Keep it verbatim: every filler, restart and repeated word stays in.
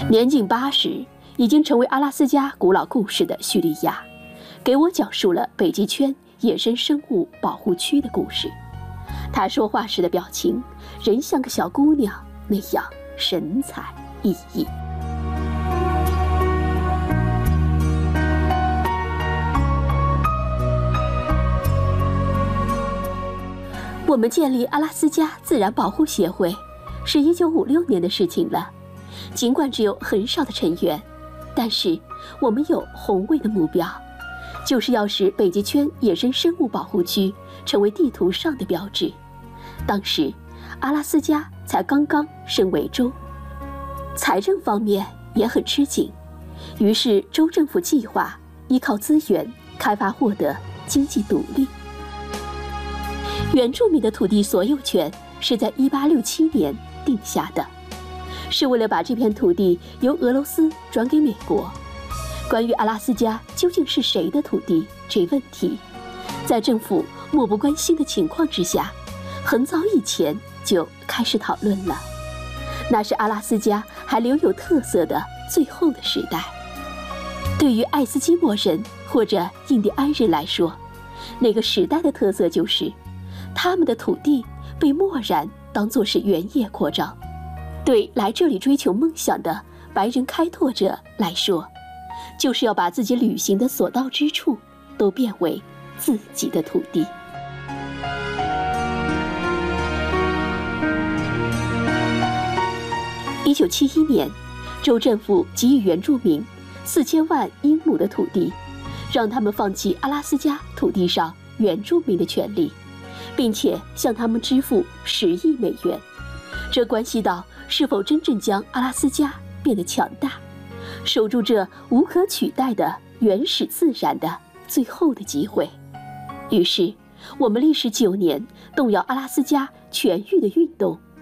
年近八十，已经成为阿拉斯加古老故事的叙利亚，给我讲述了北极圈野生生物保护区的故事。他说话时的表情，仍像个小姑娘那样神采奕奕。我们建立阿拉斯加自然保护协会，是一九五六年的事情了。尽管只有很少的成员，但是我们有宏伟的目标，就是要使北极圈野生生物保护区成为地图上的标志。当时，阿拉斯加才刚刚升为州，财政方面也很吃紧，于是州政府计划依靠资源开发获得经济独立。原住民的土地所有权是在一八六七年定下的，是为了把这片土地由俄罗斯转给美国。关于阿拉斯加究竟是谁的土地这问题，在政府漠不关心的情况之下，很早以前就开始讨论了。那是阿拉斯加还留有特色的最后的时代。对于爱斯基摩人或者印第安人来说，那个时代的特色就是他们的土地被漠然当作是原野扩张。对来这里追求梦想的白人开拓者来说，就是要把自己旅行的所到之处都变为自己的土地。一九七一年，州政府给予原住民四千万英亩的土地，让他们放弃阿拉斯加土地上原住民的权利，并且向他们支付十亿美元。这关系到是否真正将阿拉斯加变得强大，守住这无可取代的原始自然的最后的机会。于是，我们历时九年动摇阿拉斯加全域的运动